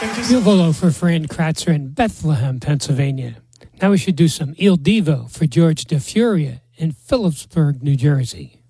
Il Volo for Fran Kratzer in Bethlehem, Pennsylvania. Now we should do some Il Divo for George DeFuria in Phillipsburg, New Jersey.